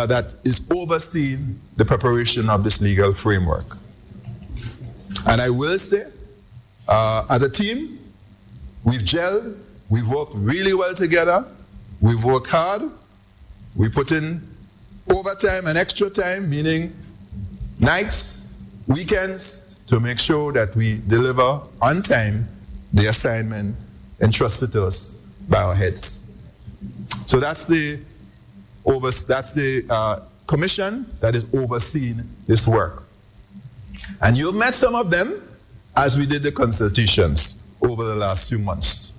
that is overseeing the preparation of this legal framework. And I will say, as a team, we've gelled, we've worked really well together, we've worked hard, we put in overtime and extra time, meaning nights, weekends, to make sure that we deliver on time the assignment entrusted to us by our heads. So that's the commission that is overseeing this work. And you've met some of them as we did the consultations over the last few months.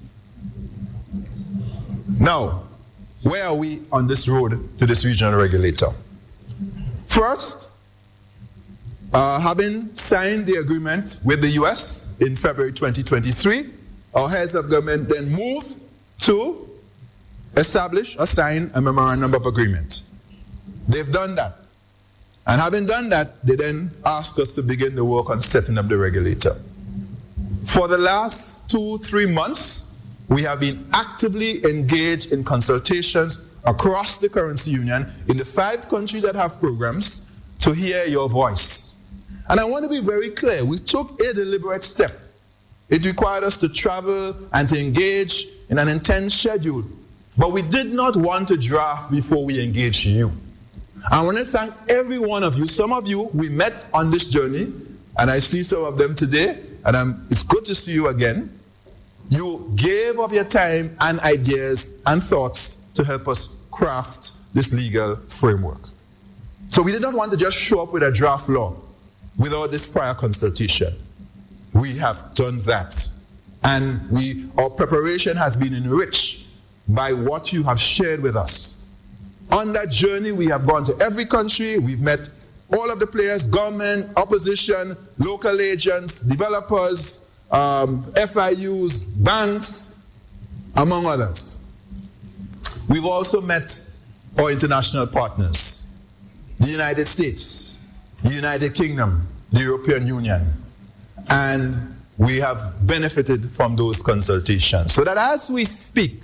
Now, where are we on this road to this regional regulator? First, having signed the agreement with the US in February 2023, our heads of government then moved to establish or sign a memorandum of agreement. They've done that. And having done that, they then asked us to begin the work on setting up the regulator. For the last 2-3 months, we have been actively engaged in consultations across the currency union in the 5 countries that have programs to hear your voice. And I want to be very clear, we took a deliberate step. It required us to travel and to engage in an intense schedule. But we did not want to draft before we engaged you. I want to thank every one of you. Some of you we met on this journey, and I see some of them today, and it's good to see you again. You gave of your time and ideas and thoughts to help us craft this legal framework. So we did not want to just show up with a draft law without this prior consultation. We have done that. And our preparation has been enriched by what you have shared with us. On that journey, we have gone to every country. We've met all of the players, government, opposition, local agents, developers, FIUs, banks, among others. We've also met our international partners, the United States, the United Kingdom, the European Union, and we have benefited from those consultations. So that as we speak,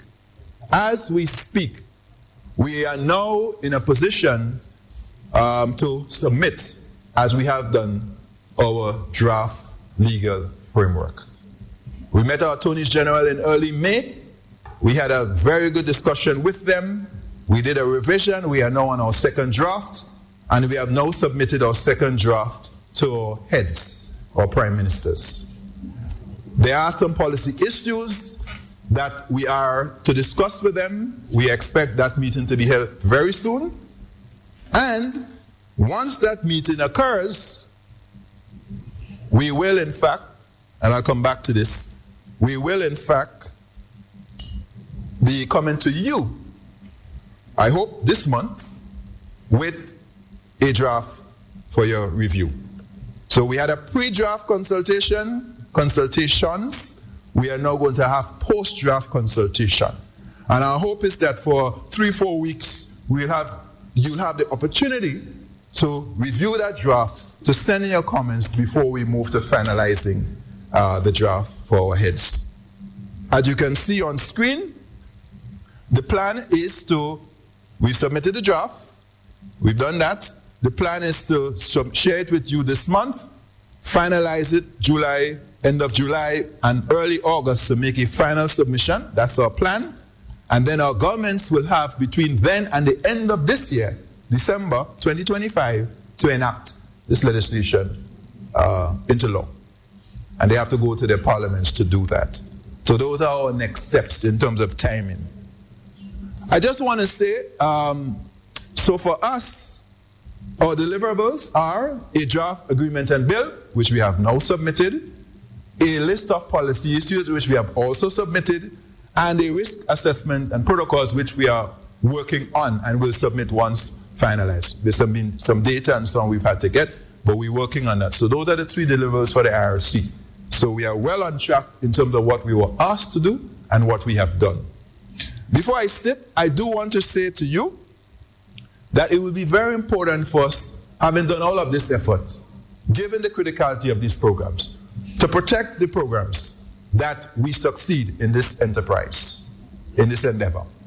we are now in a position to submit, as we have done, our draft legal framework. We met our attorneys general in early May. We had a very good discussion with them. We did a revision. We are now on our second draft, and we have now submitted our second draft to our heads, our prime ministers. There are some policy issues that we are to discuss with them. We expect that meeting to be held very soon. And once that meeting occurs, we will in fact, and I'll come back to this, we will in fact be coming to you, I hope this month, with a draft for your review. So we had a pre-draft consultations. We are now going to have post-draft consultation. And our hope is that for 3-4 weeks, you'll have the opportunity to review that draft, to send in your comments before we move to finalizing the draft for our heads. As you can see on screen, the plan is we've submitted the draft, we've done that. The plan is to share it with you this month, finalize it end of July and early August to make a final submission. That's our plan. And then our governments will have between then and the end of this year, December 2025, to enact this legislation into law. And they have to go to their parliaments to do that. So those are our next steps in terms of timing. I just want to say, so for us, our deliverables are a draft agreement and bill, which we have now submitted, a list of policy issues, which we have also submitted, and a risk assessment and protocols, which we are working on and will submit once finalized. There's been some data and so on we've had to get, but we're working on that. So those are the 3 deliverables for the IRC. So we are well on track in terms of what we were asked to do and what we have done. Before I sit, I do want to say to you that it will be very important for us, having done all of this effort, given the criticality of these programs, to protect the programs, that we succeed in this enterprise, in this endeavor.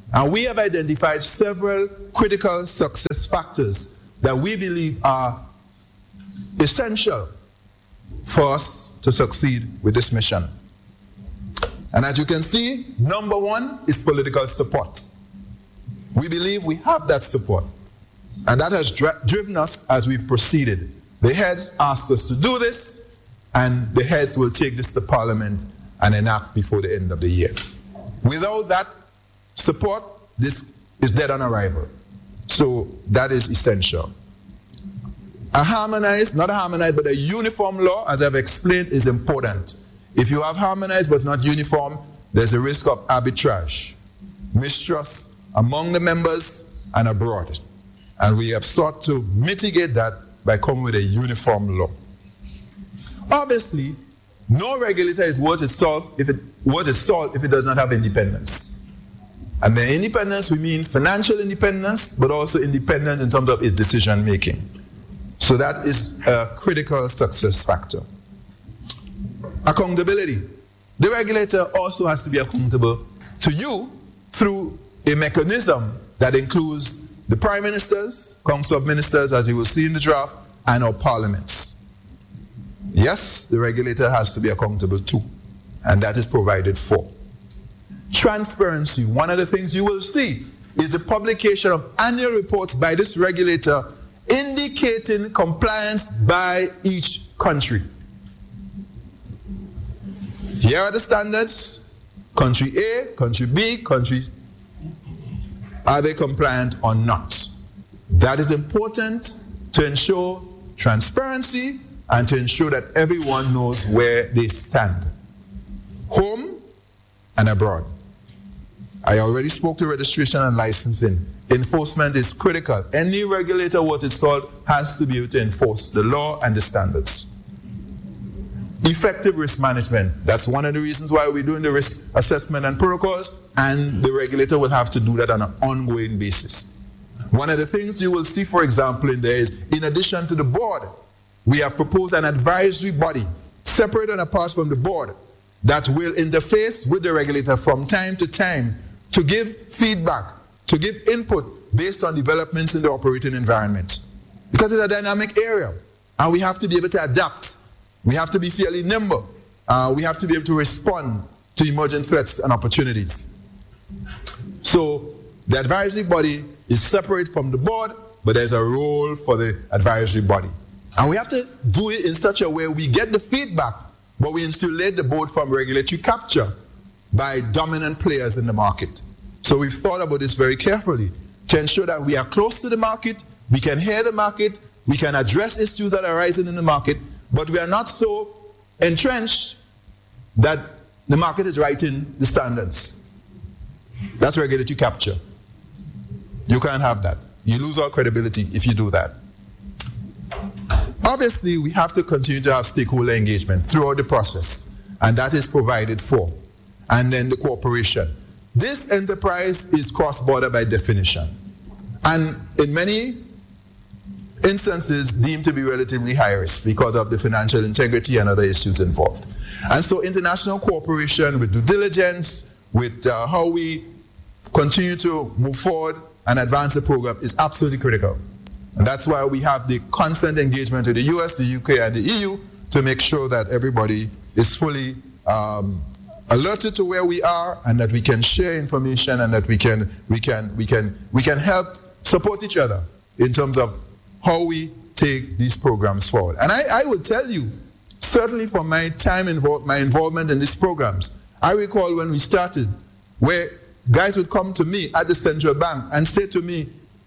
And we have identified several critical success factors that we believe are essential for us to succeed with this mission. And as you can see, number one is political support. We believe we have that support. And that has driven us as we've proceeded. The heads asked us to do this, and the heads will take this to Parliament and enact before the end of the year. Without that support, this is dead on arrival. So that is essential. A harmonized, not a harmonized, but a uniform law, as I've explained, is important. If you have harmonized but not uniform, there's a risk of arbitrage, mistrust among the members and abroad. And we have sought to mitigate that by coming with a uniform law. Obviously, no regulator is worth its salt if it does not have independence. And by independence, we mean financial independence, but also independence in terms of its decision making. So that is a critical success factor. Accountability. The regulator also has to be accountable to you through a mechanism that includes the Prime Ministers, Council of Ministers, as you will see in the draft, and our parliaments. Yes, the regulator has to be accountable too, and that is provided for. Transparency. One of the things you will see is the publication of annual reports by this regulator indicating compliance by each country. Here are the standards. Country A, country B, country. Are they compliant or not? That is important to ensure transparency and to ensure that everyone knows where they stand, home and abroad. I already spoke to registration and licensing. Enforcement is critical. Any regulator, what it's called, has to be able to enforce the law and the standards. Effective risk management. That's one of the reasons why we're doing the risk assessment and protocols, and the regulator will have to do that on an ongoing basis. One of the things you will see, for example, in there is, in addition to the board, we have proposed an advisory body, separate and apart from the board, that will interface with the regulator from time to time to give feedback, to give input based on developments in the operating environment. Because it's a dynamic area, and we have to be able to adapt. We have to be fairly nimble. We have to be able to respond to emerging threats and opportunities. So the advisory body is separate from the board, but there's a role for the advisory body. And we have to do it in such a way we get the feedback, but we insulate the board from regulatory capture by dominant players in the market. So we've thought about this very carefully to ensure that we are close to the market, we can hear the market, we can address issues that are rising in the market, but we are not so entrenched that the market is writing the standards. That's regulatory capture. You can't have that. You lose all credibility if you do that. Obviously, we have to continue to have stakeholder engagement throughout the process, and that is provided for. And then the cooperation. This enterprise is cross-border by definition, and in many instances deemed to be relatively high risk because of the financial integrity and other issues involved. And so international cooperation with due diligence, with how we continue to move forward and advance the program is absolutely critical. And that's why we have the constant engagement with the US, the UK, and the EU to make sure that everybody is fully alerted to where we are, and that we can share information, and that we can help support each other in terms of how we take these programs forward. And I will tell you, certainly from my time my involvement in these programs, I recall when we started, where guys would come to me at the central bank and say to me,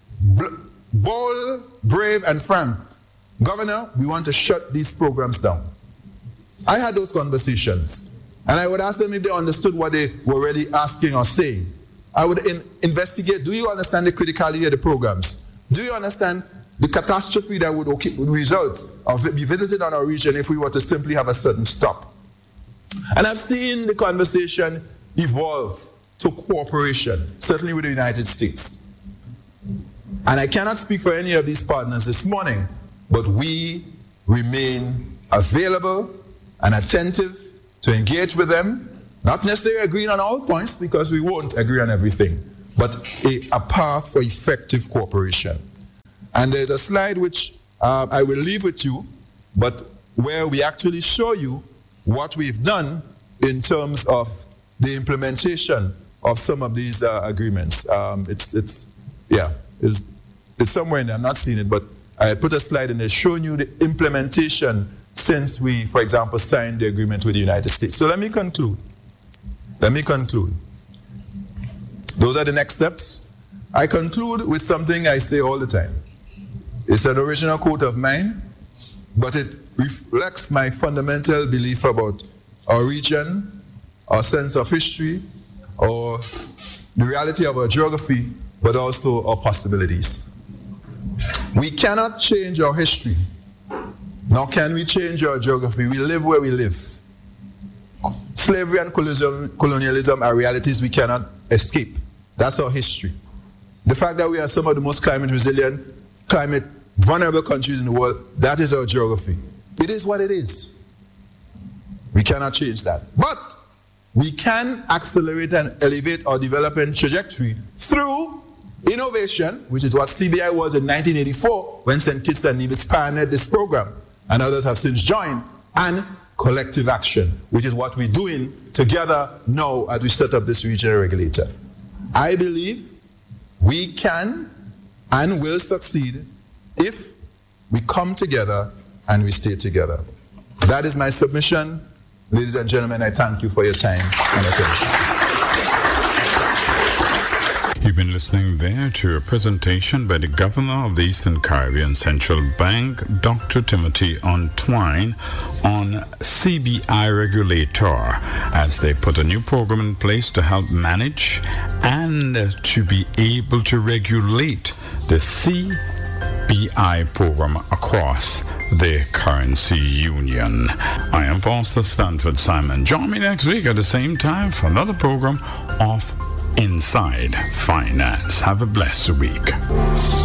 bold, brave, and frank, Governor, we want to shut these programs down. I had those conversations, and I would ask them if they understood what they were really asking or saying. I would investigate, do you understand the criticality of the programs? Do you understand the catastrophe that would result of be visited on our region if we were to simply have a sudden stop? And I've seen the conversation evolve to cooperation, certainly with the United States. And I cannot speak for any of these partners this morning, but we remain available and attentive to engage with them, not necessarily agreeing on all points, because we won't agree on everything, but a path for effective cooperation. And there's a slide which I will leave with you, but where we actually show you what we've done in terms of the implementation of some of these agreements. It's somewhere in there. I'm not seeing it, but I put a slide in there showing you the implementation since we, for example, signed the agreement with the United States. So let me conclude. Those are the next steps. I conclude with something I say all the time. It's an original quote of mine, but it reflects my fundamental belief about our region, our sense of history, or the reality of our geography, but also our possibilities. We cannot change our history, nor can we change our geography. We live where we live. Slavery and colonialism are realities we cannot escape. That's our history. The fact that we are some of the most climate resilient, climate vulnerable countries in the world, that is our geography. It is what it is. We cannot change that. But we can accelerate and elevate our development trajectory through innovation, which is what CBI was in 1984 when St. Kitts and Nevis pioneered this program, and others have since joined, and collective action, which is what we're doing together now as we set up this regional regulator. I believe we can and will succeed if we come together and we stay together. That is my submission. Ladies and gentlemen, I thank you for your time and attention. You've been listening there to a presentation by the Governor of the Eastern Caribbean Central Bank, Dr. Timothy Ontwine, on CBI Regulator, as they put a new program in place to help manage and to be able to regulate the CBI program across the currency union. I am Pastor Stanford Simon. Join me next week at the same time for another program of Inside Finance. Have a blessed week.